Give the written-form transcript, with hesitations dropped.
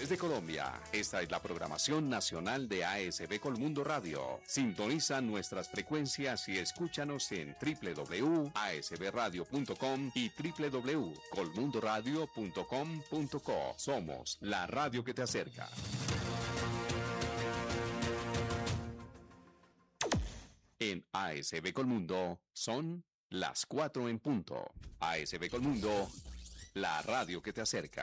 desde Colombia. Esta es la programación nacional de ASB Colmundo Radio. Sintoniza nuestras frecuencias y escúchanos en www.asbradio.com y www.colmundoradio.com.co. Somos la radio que te acerca. En ASB Colmundo son las 4 en punto. ASB Colmundo, la radio que te acerca.